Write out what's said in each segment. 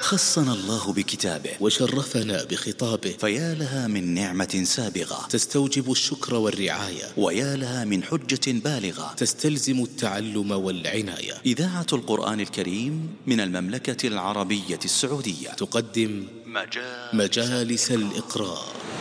خصنا الله بكتابه وشرفنا بخطابه، فيا لها من نعمة سابغة تستوجب الشكر والرعاية، ويا لها من حجة بالغة تستلزم التعلم والعناية. إذاعة القرآن الكريم من المملكة العربية السعودية تقدم مجالس الإقراء.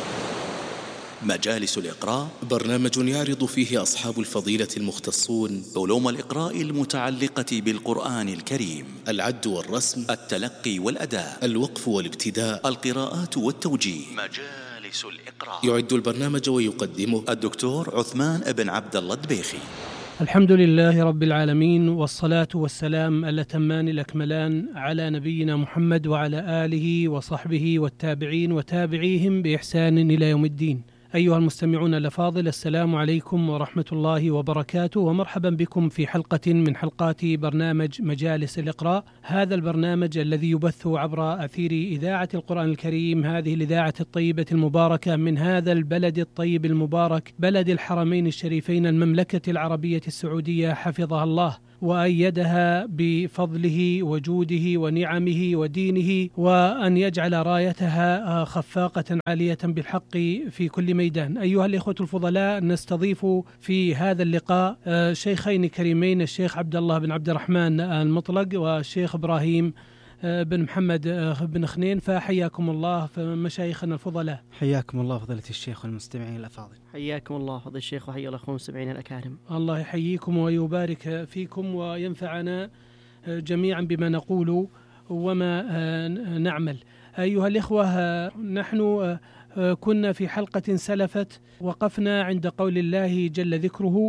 مجالس الإقراء برنامج يعرض فيه أصحاب الفضيلة المختصون علوم الإقراء المتعلقة بالقرآن الكريم: العد والرسم، التلقي والأداء، الوقف والابتداء، القراءات والتوجيه. مجالس الإقراء. يعد البرنامج ويقدمه الدكتور عثمان بن عبد الله الدبيخي. الحمد لله رب العالمين، والصلاة والسلام الأتمان الأكملان على نبينا محمد وعلى آله وصحبه والتابعين وتابعيهم بإحسان إلى يوم الدين. أيها المستمعون الأفاضل، السلام عليكم ورحمة الله وبركاته، ومرحبا بكم في حلقة من حلقات برنامج مجالس الإقراء. هذا البرنامج الذي يبث عبر أثير إذاعة القرآن الكريم، هذه الإذاعة الطيبة المباركة من هذا البلد الطيب المبارك، بلد الحرمين الشريفين، المملكة العربية السعودية، حفظها الله وأيدها بفضله وجوده ونعمه ودينه، وأن يجعل رايتها خفاقة عالية بالحق في كل ميدان. أيها الإخوة الفضلاء، نستضيف في هذا اللقاء شيخين كريمين، الشيخ عبد الله بن عبد الرحمن المطلق والشيخ إبراهيم بن محمد بن خنين، فحياكم الله مشايخنا الفضلاء. حياكم الله فضيلة الشيخ والمستمعين الأفاضل. حياكم الله فضيلة الشيخ وحيا الأخوة المستمعين الأكارم. الله يحييكم ويبارك فيكم وينفعنا جميعا بما نقول وما نعمل. أيها الإخوة، نحن كنا في حلقة سلفت وقفنا عند قول الله جل ذكره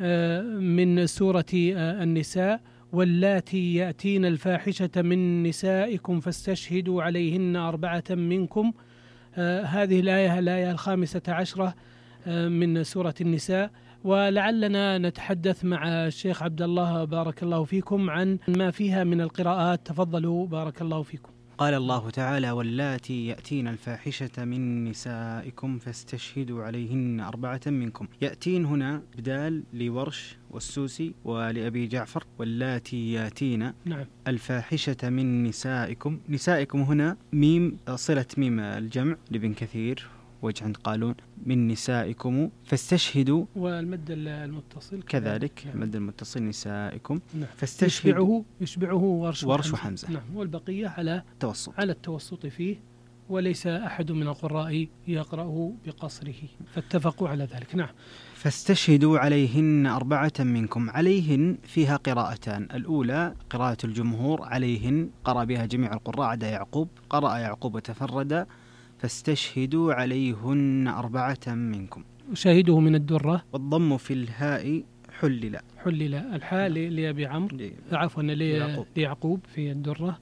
من سورة النساء: واللاتي يأتين الفاحشة من نسائكم فاستشهدوا عليهن 4 منكم. هذه الآية 15 من سورة النساء. ولعلنا نتحدث مع الشيخ عبد الله بارك الله فيكم عن ما فيها من القراءات. تفضلوا بارك الله فيكم. قال الله تعالى: واللاتي يأتين الفاحشة من نسائكم فاستشهدوا عليهن 4 منكم. يأتين هنا بدال لورش والسوسي ولأبي جعفر، واللاتي يأتين الفاحشة من نسائكم. نسائكم هنا ميم صلة ميم الجمع لابن كثير، وجه عند قالون من نسائكم فاستشهدوا، والمد المتصل كذلك المد المتصل نسائكم. فاستشهدوا يشبعه ورش وحمزة. والبقية على التوسط فيه، وليس أحد من القراء يقرأه بقصره، فاتفقوا على ذلك. فاستشهدوا عليهن 4 منكم. عليهن فيها قراءتان: الأولى قراءة الجمهور عليهن، قرأ بها جميع القراء عدا يعقوب، قرأ يعقوب وتفرد: فاستشهدوا عليهن 4 منكم. شاهده من الدرة. والضم في الهاء حلل الحاء لأبي عمرو، عفوا ليعقوب في الدرة،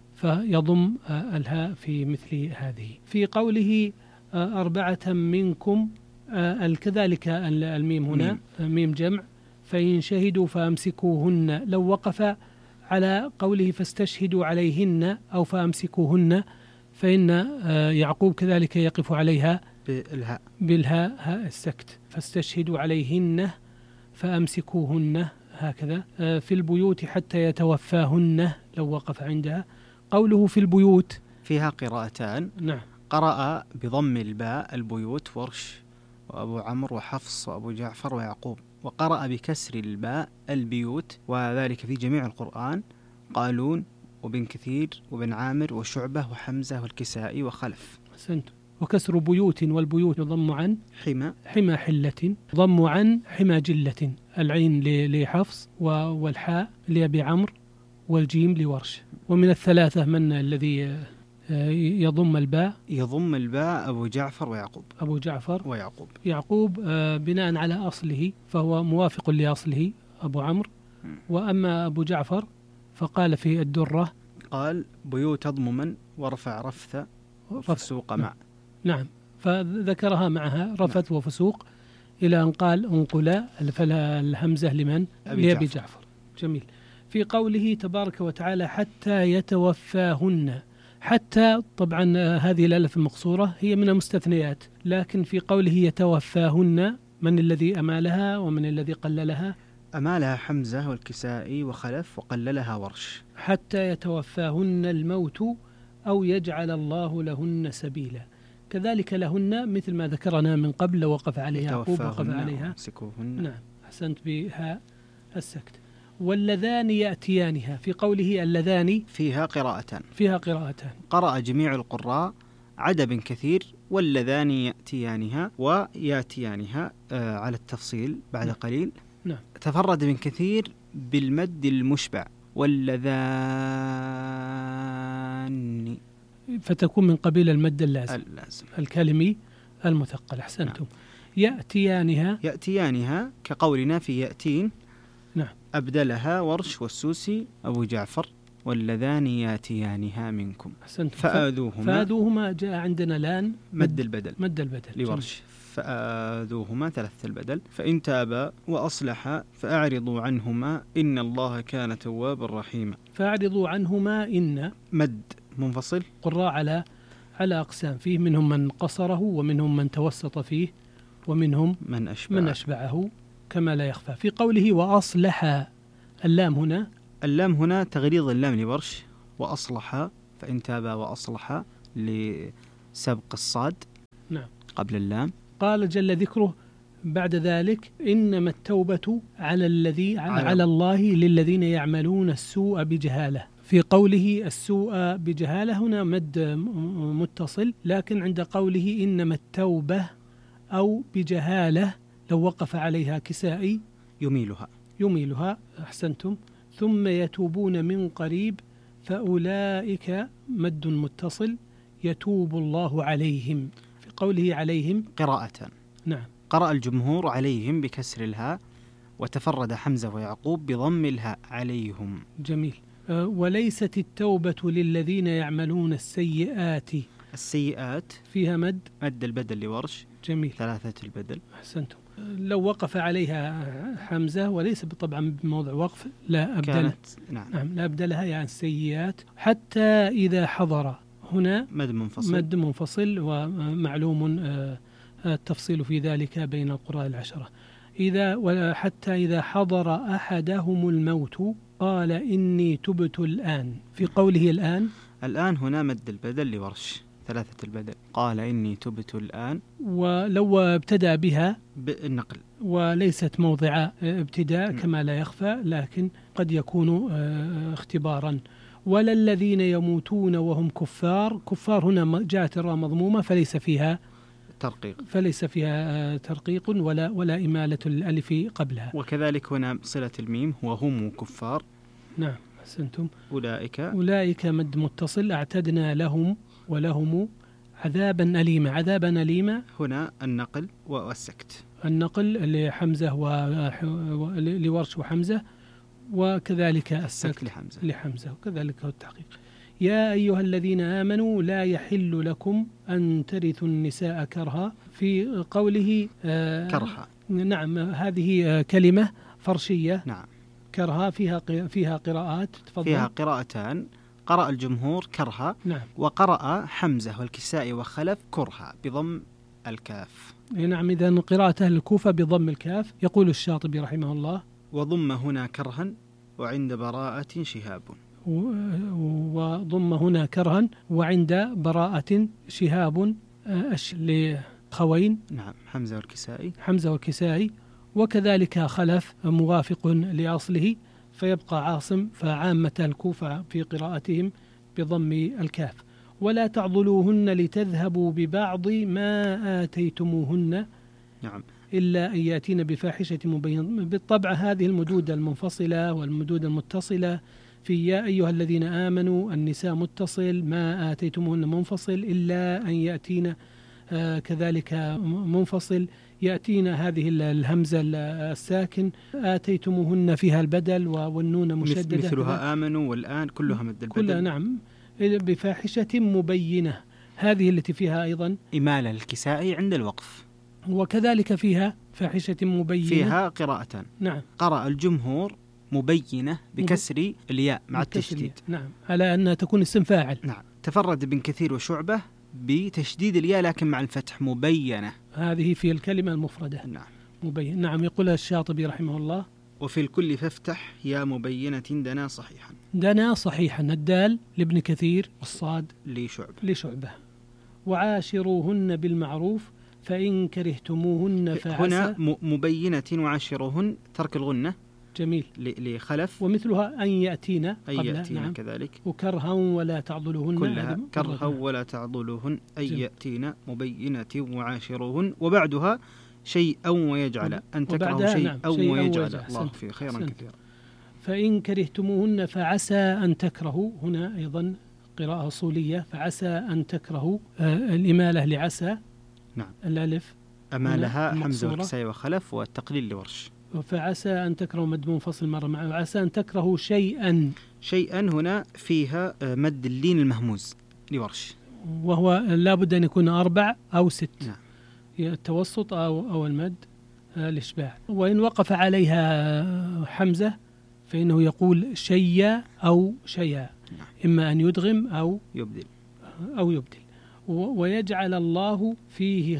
فيضم الهاء في مثل هذه. في قوله 4 منكم كذلك الميم هنا ميم جمع، فإن شهدوا فأمسكوهن. لو وقف على قوله فاستشهدوا عليهن أو فأمسكوهن، فإن يعقوب كذلك يقف عليها بالهاء هاء السكت. فاستشهدوا عليهن فأمسكوهن، هكذا. في البيوت حتى يتوفاهن، لو وقف عندها. قوله في البيوت فيها قراءتان. قرأ بضم الباء البيوت ورش وأبو عمرو وحفص وأبو جعفر ويعقوب، وقرأ بكسر الباء البيوت، وذلك في جميع القرآن: قالون وبن كثير وبن عامر وشعبة وحمزة والكسائي وخلف. أحسنت. وكسر بيوت، والبيوت ضم عن حمى حلة، ضم عن حمى جلة. العين لحفص والحاء لأبي عمرو والجيم لورش. ومن الثلاثة من الذي يضم الباء؟ يضم الباء أبو جعفر ويعقوب. أبو جعفر ويعقوب. يعقوب بناء على أصله فهو موافق لأصله أبو عمرو. وأما أبو جعفر فقال في الدرة: قال بيوت أضمما ورفع رفث وفسوق مع. فذكرها معها رفث وفسوق إلى أن قال انقلا، فالهمزة لمن؟ لأبي جعفر. جميل. في قوله تبارك وتعالى حتى يتوفاهن، حتى طبعا هذه الألف المقصورة هي من المستثنيات، لكن في قوله يتوفاهن من الذي أمالها ومن الذي قللها؟ أمالها حمزة والكسائي وخلف، وقللها ورش. حتى يتوفاهن الموت أو يجعل الله لهن سبيلا. كذلك لهن مثل ما ذكرنا من قبل وقف عليها يعقوب وقف عليها. نعم أحسنت بها السكت. واللذان يأتيانها في قوله اللذان فيها قراءتان قرأ جميع القراء عدا بن كثير واللذان يأتيانها ويأتيانها على التفصيل بعد قليل. نعم. تفرد بن كثير بالمد المشبع واللذان فتكون من قبيل المد اللازم الكلمي المثقل. أحسنتم. نعم. يأتيانها كقولنا في يأتين. نعم. أبدلها ورش والسوسي أبو جعفر واللذان يأتيانها منكم. أحسنتم. فآذوهما جاء عندنا لان مد البدل لورش. فآذوهما ثلاثة البدل. فإن تابا وأصلحا فأعرضوا عنهما إن الله كان توابا رحيما. فأعرضوا عنهما إن مد منفصل. قراء على أقسام، فيه منهم من قصره ومنهم من توسط فيه ومنهم من أشبعه كما لا يخفى. في قوله وأصلح اللام هنا تغليظ اللام لورش وأصلح، فإن تابا وأصلح لسبق الصاد. نعم. قبل اللام. قال جل ذكره بعد ذلك إنما التوبة على الله للذين يعملون السوء بجهالة. في قوله السوء بجهالة هنا مد متصل، لكن عند قوله إنما التوبة أو بجهالة لو وقف عليها كسائي يميلها. أحسنتم. ثم يتوبون من قريب فأولئك مد متصل يتوب الله عليهم. في قوله عليهم قراءة. نعم. قرأ الجمهور عليهم بكسر الهاء، وتفرد حمزة ويعقوب بضم الهاء عليهم. جميل. وليست التوبة للذين يعملون السيئات فيها مد البدل لورش. جميل. ثلاثة البدل. أحسنتم. لو وقف عليها حمزة وليس طبعا بموضع وقف لا أبدل. نعم. لا أبدلها يعني السيئات. حتى إذا حضر هنا مد منفصل ومعلوم التفصيل في ذلك بين القراء العشرة. حتى إذا حضر أحدهم الموت قال إني تبت الآن. في قوله الآن هنا مد البدل لورش ثلاثة البدل. قال إني تبت الآن. ولو ابتدأ بها بالنقل وليست موضع ابتداء كما لا يخفى، لكن قد يكون اختبارا. ولا الذين يموتون وهم كفار هنا جاءت الراء مضمومة فليس فيها ترقيق ولا إمالة الألف قبلها. وكذلك هنا صلة الميم وهم كفار. نعم أحسنتم. أولئك مد متصل أعتدنا لهم ولهم عذابا أليما. هنا النقل والسكت. النقل لحمزة لورش وحمزة، وكذلك السكت لحمزة وكذلك هو التحقيق. يا أيها الذين آمنوا لا يحل لكم أن ترثوا النساء كرها. في قوله كرها. نعم. هذه كلمة فرشية. نعم. كرها فيها قراءات. تفضل. فيها قراءتان. قرأ الجمهور كرها. نعم. وقرأ حمزة والكسائي وخلف كرها بضم الكاف. نعم. إذن قراءة أهل الكوفة بضم الكاف. يقول الشاطبي رحمه الله وضم هنا كرها وعند براءة شهاب. وضم هنا كرها وعند براءة شهاب لخوين. نعم. حمزة والكسائي وكذلك خلف موافق لأصله، فيبقى عاصم. فعامة الكوفة في قراءتهم بضم الكاف. ولا تعضلوهن لتذهبوا ببعض ما آتيتموهن. نعم. إلا أن يأتين بفاحشة مبينة. بالطبع هذه المدود المنفصلة والمدود المتصلة في يا أيها الذين آمنوا النساء متصل، ما آتيتموهن منفصل، إلا أن يأتين كذلك منفصل. يأتينا هذه الهمزة الساكن آتيتموهن فيها البدل والنون مشددة مثلها آمنوا والآن كلها مد البدل. كلها نعم. بفاحشة مبينة هذه التي فيها أيضا إمالة الكسائي عند الوقف. وكذلك فيها فاحشة مبينة فيها قراءتان. نعم. قرأ الجمهور مبينة بكسر الياء مع التشديد. نعم. على أنها تكون اسم فاعل. نعم. تفرد بن كثير وشعبة بتشديد الياء لكن مع الفتح مبينة. هذه في الكلمة المفردة. نعم. مبين. نعم. يقول الشاطبي رحمه الله وفي الكل فافتح يا مبينة دنا صحيحا. دنا صحيحا، الدال لابن كثير والصاد لشعبة. وعاشروهن بالمعروف فإن كرهتموهن فعسى. هنا مبينة وعاشروهن ترك الغنة. جميل. لخلف. ومثلها أن يأتينا نعم. كذلك. وكرها ولا تعضلوهن كلها كرها ولا تعضلوهن أن يأتينا مبينة وعاشروهن. وبعدها شيئا ويجعل، أن تكرهوا شيئا ويجعل الله فيه خيرا كثيرا. فإن كرهتموهن فعسى أن تكرهوا، هنا أيضا قراءة أصولية، فعسى أن تكرهوا، الإمالة لعسى. نعم. الألف أمالها حمزة والكسائي وخلف، والتقليل لورش. فعسى أن تكرهوا مد منفصل مرة معه، وعسى أن تكرهوا شيئا. شيئا هنا فيها مد اللين المهموز لورش، وهو لابد أن يكون 4 أو 6. نعم. التوسط أو المد الإشباع. وإن وقف عليها حمزة فإنه يقول شيا أو شيا. نعم. إما أن يدغم أو يبدل. ويجعل الله فيه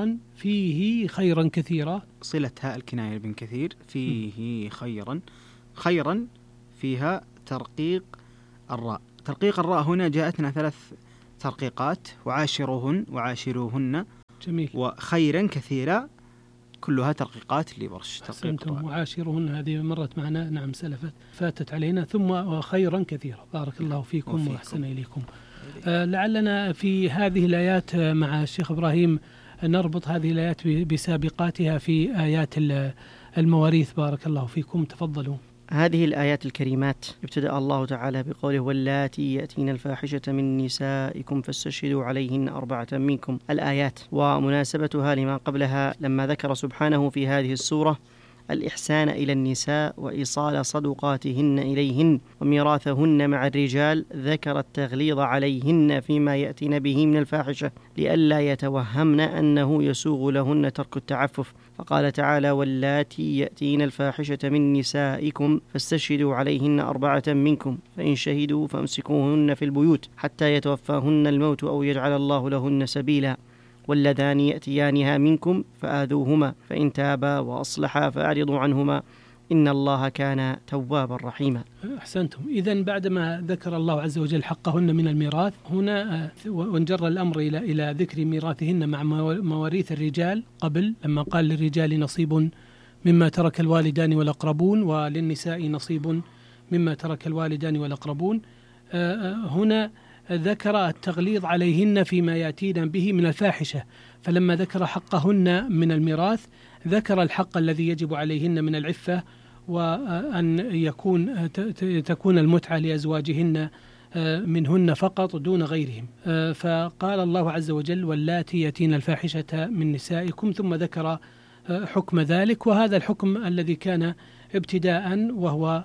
خيرا كثيرا. صلة هاء الكناية بن كثير، فيه خيرا فيها ترقيق الراء. ترقيق الراء هنا جاءتنا 3 ترقيقات، وعاشروهن. جميل. وخيرا كثيرا كلها ترقيقات لورش. أحسنتم. وعاشروهن هذه مرت معنا، نعم سلفت فاتت علينا. ثم خيرا كثيرا. بارك الله فيكم وأحسن إليكم. لعلنا في هذه الآيات مع الشيخ إبراهيم نربط هذه الآيات بسابقاتها في آيات المواريث. بارك الله فيكم، تفضلوا. هذه الآيات الكريمات ابتدأ الله تعالى بقوله واللاتي يأتين الفاحشة من نسائكم فاستشهدوا عليهن 4 منكم. الآيات ومناسبتها لما قبلها لما ذكر سبحانه في هذه السورة الإحسان إلى النساء وإيصال صدقاتهن إليهن وميراثهن مع الرجال، ذكر التغليظ عليهن فيما يأتين به من الفاحشة لئلا يتوهمن أنه يسوغ لهن ترك التعفف، فقال تعالى واللاتي يأتين الفاحشة من نسائكم فاستشهدوا عليهن 4 منكم فإن شهدوا فامسكوهن في البيوت حتى يتوفاهن الموت أو يجعل الله لهن سبيلا، واللذان يأتيانها منكم فآذوهما فإن تابا وأصلحا فأعرضوا عنهما إن الله كان توابا رحيما. أحسنتم. إذن بعدما ذكر الله عز وجل حقهن من الميراث هنا وانجر الأمر إلى ذكر ميراثهن مع مواريث الرجال قبل، لما قال للرجال نصيب مما ترك الوالدان والأقربون وللنساء نصيب مما ترك الوالدان والأقربون. هنا ذكر التغليظ عليهن فيما يأتين به من الفاحشة، فلما ذكر حقهن من الميراث ذكر الحق الذي يجب عليهن من العفة، وأن تكون المتعة لأزواجهن منهن فقط دون غيرهم. فقال الله عز وجل واللاتي يأتين الفاحشة من نسائكم، ثم ذكر حكم ذلك، وهذا الحكم الذي كان ابتداء وهو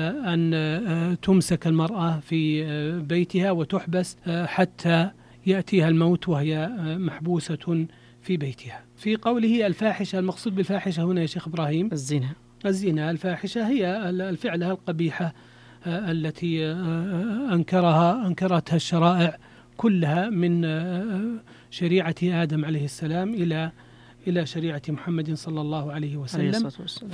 أن تمسك المرأة في بيتها وتحبس حتى يأتيها الموت وهي محبوسة في بيتها. في قوله الفاحشة، المقصود بالفاحشة هنا يا شيخ إبراهيم الزنا. الفاحشة هي الفعلة القبيحة التي أنكرتها الشرائع كلها من شريعة آدم عليه السلام إلى شريعة محمد صلى الله عليه وسلم.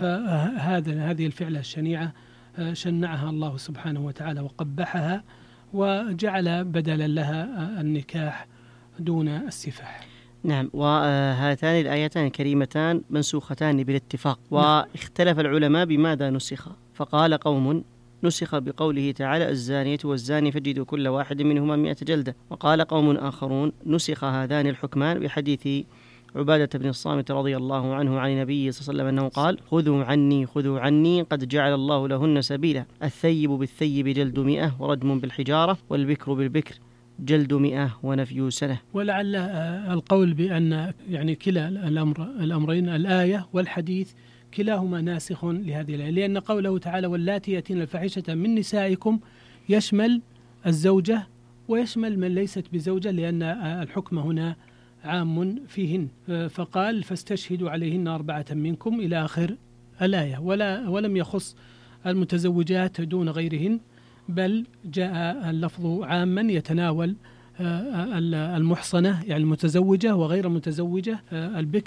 فهذه الفعلة الشنيعة شنعها الله سبحانه وتعالى وقبحها وجعل بدلا لها النكاح دون السفاح. نعم. وهاتان الآيتان الكريمتان منسوختان بالاتفاق، واختلف العلماء بماذا نسخ، فقال قوم نسخ بقوله تعالى الزانية والزاني فاجلدوا كل واحد منهما 100 جلدة، وقال قوم آخرون نسخ هذان الحكمان بحديث عبادة بن الصامت رضي الله عنه عن النبي صلى الله عليه وسلم أنه قال خذوا عني قد جعل الله لهن سبيلا، الثيب بالثيب جلد 100 ورجم بالحجارة، والبكر بالبكر جلد 100 ونفي سنة. ولعل القول بأن يعني كلا الأمرين الآية والحديث كلاهما ناسخ لهذه الآية، لأن قوله تعالى واللاتي يأتين الفاحشة من نسائكم يشمل الزوجة ويشمل من ليست بزوجة، لأن الحكم هنا عام فيهن، فقال فاستشهدوا عليهن 4 منكم إلى آخر الآية، ولم يخص المتزوجات دون غيرهن، بل جاء اللفظ عاما يتناول المحصنة يعني المتزوجة وغير المتزوجة، البكر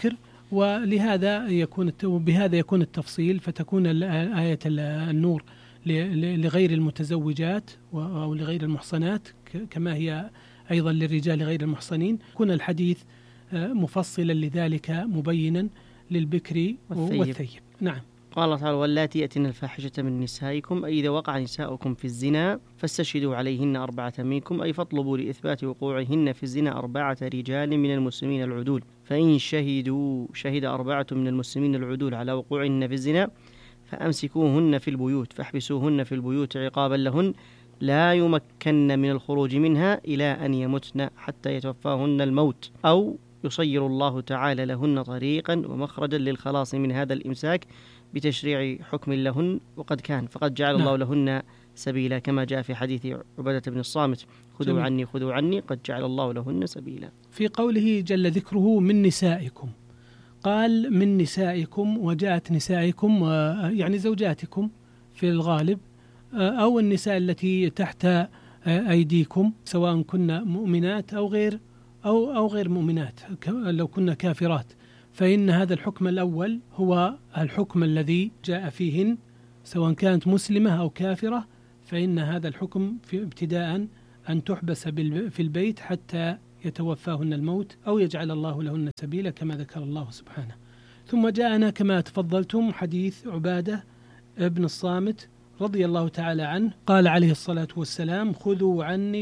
ولهذا بهذا يكون التفصيل، فتكون آية النور لغير المتزوجات أو لغير المحصنات كما هي أيضا للرجال غير المحصنين. يكون الحديث مفصلا لذلك مبينا للبكر والثيب. نعم. قال الله تعالى: واللاتي يأتين الفاحشة من نسائكم، أي إذا وقع نساؤكم في الزنا فاستشهدوا عليهن 4 منكم، أي فاطلبوا لإثبات وقوعهن في الزنا 4 رجال من المسلمين العدول، فإن شهد 4 من المسلمين العدول على وقوعهن في الزنا فأمسكوهن في البيوت فاحبسوهن في البيوت عقابا لهن لا يمكن من الخروج منها إلى أن يمتن حتى يتوفاهن الموت، أو يصير الله تعالى لهن طريقا ومخرجا للخلاص من هذا الإمساك بتشريع حكم لهن، فقد جعل الله لهن سبيلا، كما جاء في حديث عبادة بن الصامت: خذوا عني خذوا عني قد جعل الله لهن سبيلا. في قوله جل ذكره من نسائكم، قال من نسائكم، وجاءت نسائكم يعني زوجاتكم في الغالب، أو النساء التي تحت أيديكم سواء كن مؤمنات أو غير مؤمنات، لو كن كافرات، فإن هذا الحكم الأول هو الحكم الذي جاء فيهن، سواء كانت مسلمة أو كافرة، فإن هذا الحكم في ابتداء أن تحبس في البيت حتى يتوفاهن الموت أو يجعل الله لهن سبيلا كما ذكر الله سبحانه. ثم جاءنا كما تفضلتم حديث عبادة ابن الصامت رضي الله تعالى عنه، قال عليه الصلاة والسلام: خذوا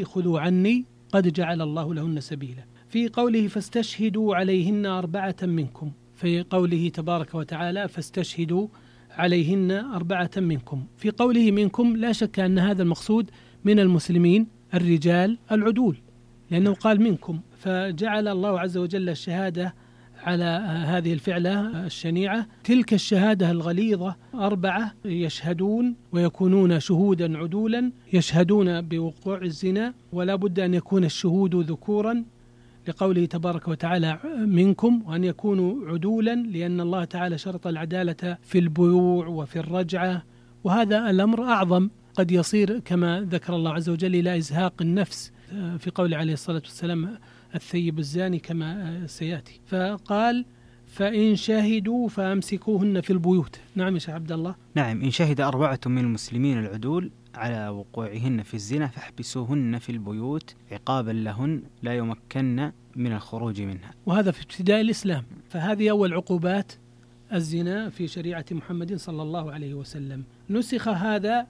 عني قد جعل الله لهن سبيلا. في قوله فاستشهدوا عليهن 4 منكم، في قوله تبارك وتعالى فاستشهدوا عليهن 4 منكم، في قوله منكم لا شك أن هذا المقصود من المسلمين الرجال العدول، لأنه قال منكم، فجعل الله عز وجل الشهادة على هذه الفعلة الشنيعة، تلك الشهادة الغليظة 4 يشهدون ويكونون شهودا عدولا، يشهدون بوقوع الزنا، ولا بد أن يكون الشهود ذكورا لقوله تبارك وتعالى منكم، وأن يكونوا عدولا لأن الله تعالى شرط العدالة في البيوع وفي الرجعة، وهذا الأمر أعظم، قد يصير كما ذكر الله عز وجل إلى إزهاق النفس في قول عليه الصلاة والسلام الثيب الزاني كما سيأتي. فقال فإن شهدوا فأمسكوهن في البيوت. نعم يا شيخ عبد الله. نعم، إن شهد 4 من المسلمين العدول على وقوعهن في الزنا فاحبسوهن في البيوت عقابا لهن لا يمكن من الخروج منها. وهذا في ابتداء الإسلام، فهذه أول عقوبات الزنا في شريعة محمد صلى الله عليه وسلم. نسخ هذا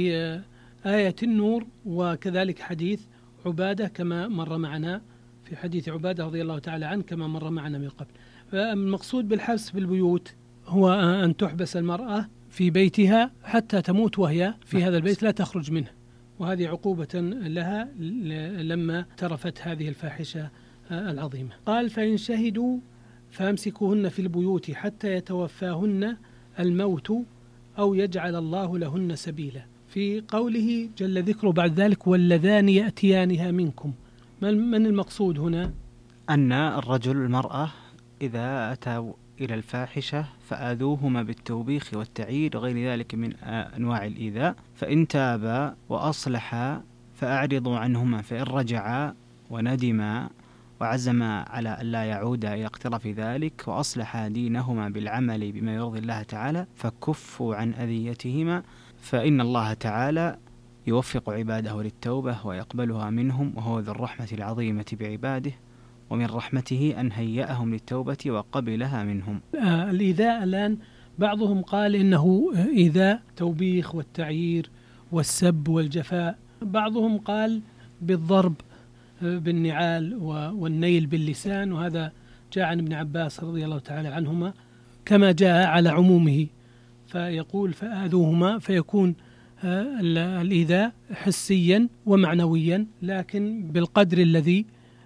بآية النور، وكذلك حديث عبادة كما مر معنا، في حديث عبادة رضي الله تعالى عنه كما مر معنا من قبل. فالمقصود بالحبس في البيوت هو أن تحبس المرأة في بيتها حتى تموت وهي في هذا البيت لا تخرج منه، وهذه عقوبة لها لما اقترفت هذه الفاحشة العظيمة. قال فإن شهدوا فامسكوهن في البيوت حتى يتوفاهن الموت أو يجعل الله لهن سبيلا. في قوله جل ذكره بعد ذلك واللذان يأتيانها منكم، من المقصود هنا؟ أن الرجل والمرأة إذا أتوا إلى الفاحشة فآذوهما بالتوبيخ والتعيير وغير ذلك من أنواع الإيذاء، فإن تابا وأصلحا فأعرضوا عنهما، فإن رجعا وندما وعزما على أن لا يعودا إلى اقتراف ذلك وأصلحا دينهما بالعمل بما يرضي الله تعالى فكفوا عن أذيتهما، فإن الله تعالى يوفق عباده للتوبة ويقبلها منهم، وهو ذو الرحمة العظيمة بعباده، ومن رحمته أن هيأهم للتوبة وقبلها منهم. الإيذاء الآن بعضهم قال إنه إيذاء توبيخ والتعيير والسب والجفاء، بعضهم قال بالضرب بالنعال والنيل باللسان، وهذا جاء عن ابن عباس رضي الله تعالى عنهما كما جاء على عمومه، فيقول فآذوهما، فيكون الإيذاء حسيا ومعنويا لكن بالقدر الذي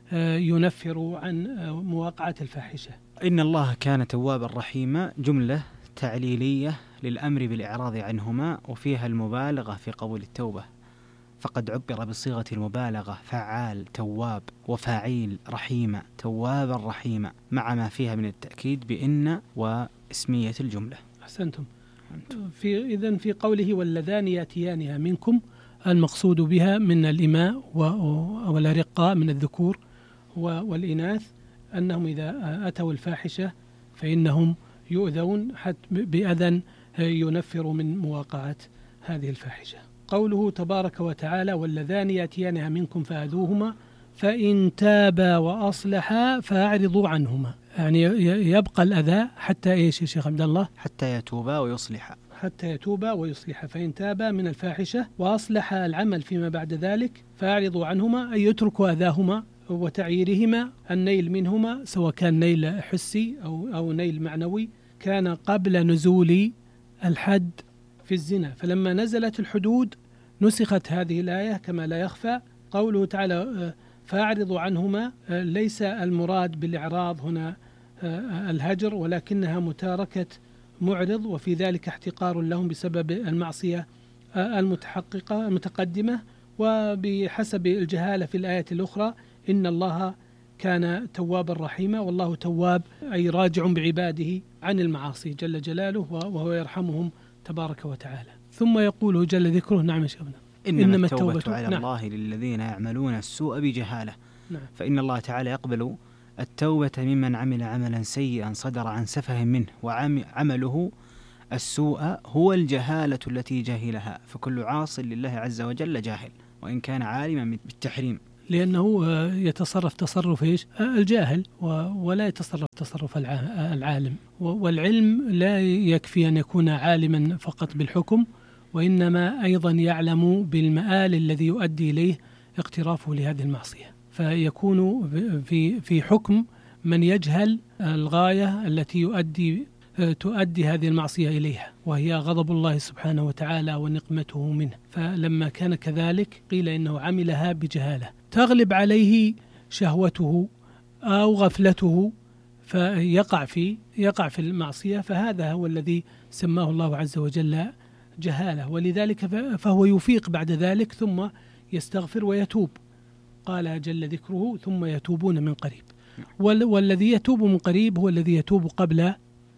ينفر عن مواقعة الفاحشة. إن الله كان توابا رحيما جملة تعليلية للأمر بالإعراض عنهما، وفيها المبالغة في قبول التوبة، فقد عبر بصيغة المبالغة فعال تواب وفاعيل رحيمة توابا رحيمة، مع ما فيها من التأكيد بإن واسمية الجملة. أحسنتم. إذن في قوله واللذان يأتيانها منكم، المقصود بها من الإماء والأرقاء من الذكور والإناث، أنهم إذا أتوا الفاحشة فإنهم يؤذون حتى بأذى ينفر من مواقعة هذه الفاحشة. قوله تبارك وتعالى واللذان يأتيانها منكم فآذوهما فإن تابا وأصلحا فأعرضوا عنهما، يعني يبقى الأذى حتى إيش يا شيخ عبد الله؟ حتى يتوبا ويصلحا، حتى يتوبا ويصلحا. فإن تابا من الفاحشة وأصلح العمل فيما بعد ذلك فأعرضوا عنهما، أي يتركوا أذاهما وتعييرهما، النيل منهما سواء كان نيل حسي أو نيل معنوي، كان قبل نزول الحد في الزنا. فلما نزلت الحدود نسخت هذه الآية كما لا يخفى. قوله تعالى فأعرضوا عنهما، ليس المراد بالإعراض هنا الهجر، ولكنها متاركة معرض، وفي ذلك احتقار لهم بسبب المعصية المتحققة المتقدمة. وبحسب الجهالة في الآية الأخرى إن الله كان توابا رحيما، والله تواب أي راجع بعباده عن المعاصي جل جلاله، وهو يرحمهم تبارك وتعالى. ثم يقول جل ذكره نعم يا شيخنا إنما التوبة على الله للذين يعملون السوء بجهالة. فإن الله تعالى يقبل التوبة ممن عمل عملا سيئا صدر عن سفه منه، وعمله السوء هو الجهالة التي جهلها، فكل عاص لله عز وجل جاهل وإن كان عالما بالتحريم، لأنه يتصرف تصرف إيش؟ الجاهل، ولا يتصرف تصرف العالم. والعلم لا يكفي أن يكون عالما فقط بالحكم، وإنما أيضا يعلم بالمآل الذي يؤدي إليه اقترافه لهذه المعصية، فيكون في حكم من يجهل الغاية التي تؤدي هذه المعصية إليها، وهي غضب الله سبحانه وتعالى ونقمته منه. فلما كان كذلك قيل إنه عملها بجهالة تغلب عليه شهوته أو غفلته فيقع في المعصية، فهذا هو الذي سماه الله عز وجل جهالة. ولذلك فهو يفيق بعد ذلك ثم يستغفر ويتوب، قال جل ذكره ثم يتوبون من قريب. والذي يتوب من قريب هو الذي يتوب قبل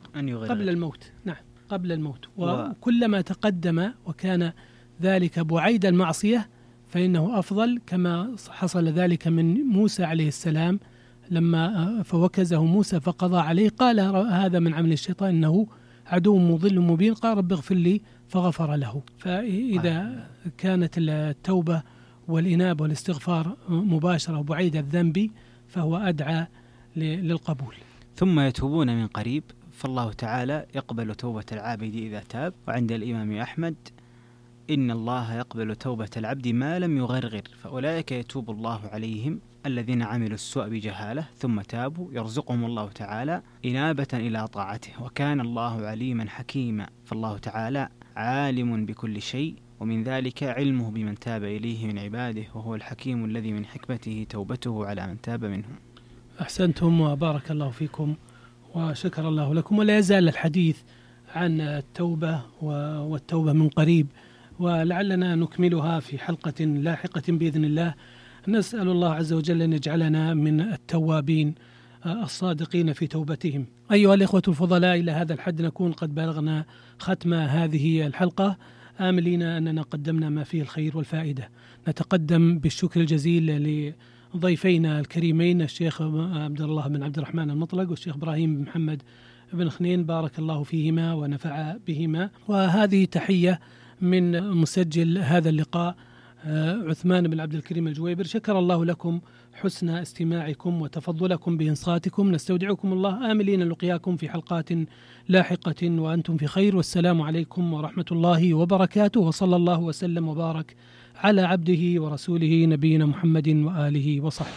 الموت. نعم، قبل الموت. وكلما تقدم وكان ذلك بعيد المعصية فإنه أفضل، كما حصل ذلك من موسى عليه السلام لما فوكزه موسى فقضى عليه، قال هذا من عمل الشيطان إنه عدو مضل مبين، قال رب اغفر لي فغفر له. فإذا كانت التوبة والإنابة والاستغفار مباشرة وبعيد الذنب فهو أدعى للقبول. ثم يتوبون من قريب، فالله تعالى يقبل توبة العابد إذا تاب. وعند الإمام أحمد إن الله يقبل توبة العبد ما لم يغرغر، فأولئك يتوب الله عليهم الذين عملوا السوء بجهالة ثم تابوا، يرزقهم الله تعالى إنابة إلى طاعته، وكان الله عليما حكيما. فالله تعالى عالم بكل شيء، ومن ذلك علمه بمن تاب إليه من عباده، وهو الحكيم الذي من حكمته توبته على من تاب منهم. أحسنتم وبارك الله فيكم وشكر الله لكم. ولا يزال الحديث عن التوبة والتوبة من قريب، ولعلنا نكملها في حلقة لاحقة بإذن الله. نسأل الله عز وجل أن يجعلنا من التوابين الصادقين في توبتهم. أيها الإخوة الفضلاء، إلى هذا الحد نكون قد بلغنا ختم هذه الحلقة، آملين أننا قدمنا ما فيه الخير والفائدة. نتقدم بالشكر الجزيل لضيفينا الكريمين الشيخ عبد الله بن عبد الرحمن المطلق والشيخ إبراهيم بن محمد بن خنين، بارك الله فيهما ونفع بهما. وهذه تحية من مسجل هذا اللقاء عثمان بن عبد الكريم الجويبر. شكر الله لكم حسن استماعكم وتفضلكم بإنصاتكم. نستودعكم الله، آملين لقياكم في حلقات لاحقة وأنتم في خير، والسلام عليكم ورحمة الله وبركاته، وصلى الله وسلم وبارك على عبده ورسوله نبينا محمد وآله وصحبه.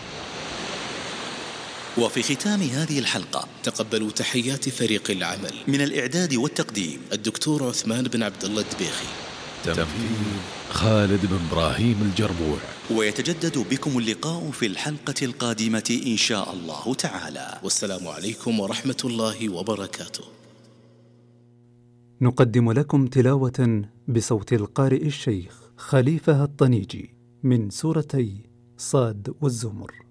وفي ختام هذه الحلقة تقبلوا تحيات فريق العمل من الإعداد والتقديم الدكتور عثمان بن عبد الله الدبيخي، تنفيذ خالد بن إبراهيم الجربوع. ويتجدد بكم اللقاء في الحلقة القادمة إن شاء الله تعالى، والسلام عليكم ورحمة الله وبركاته. نقدم لكم تلاوة بصوت القارئ الشيخ خليفة الطنيجي من سورتي صاد والزمر.